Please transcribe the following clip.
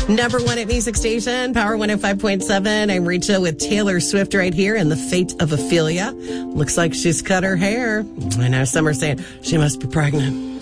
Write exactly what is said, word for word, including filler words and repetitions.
Number one at Music Station, Power one oh five point seven. I'm Rachel with Taylor Swift right here and The Fate of Ophelia. Looks like she's cut her hair. I know some are saying she must be pregnant.